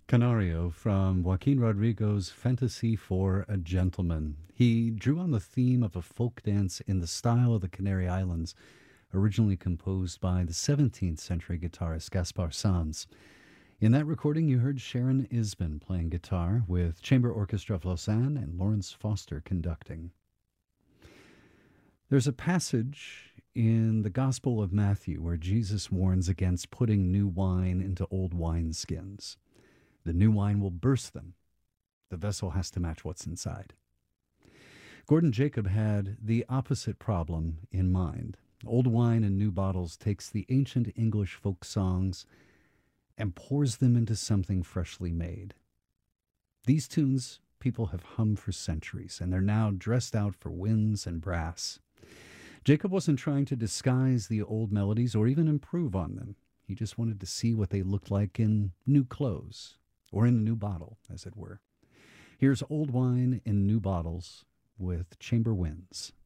Canario from Joaquin Rodrigo's Fantasy for a Gentleman. He drew on the theme of a folk dance in the style of the Canary Islands, originally composed by the 17th century guitarist Gaspar Sanz. In that recording, you heard Sharon Isbin playing guitar with Chamber Orchestra of Lausanne and Lawrence Foster conducting. There's a passage in the Gospel of Matthew where Jesus warns against putting new wine into old wineskins. The new wine will burst them. The vessel has to match what's inside. Gordon Jacob had the opposite problem in mind. Old Wine in New Bottles takes the ancient English folk songs and pours them into something freshly made. These tunes people have hummed for centuries, and they're now dressed out for winds and brass. Jacob wasn't trying to disguise the old melodies or even improve on them. He just wanted to see what they looked like in new clothes, or in a new bottle, as it were. Here's Old Wine in New Bottles with Chamber Winds.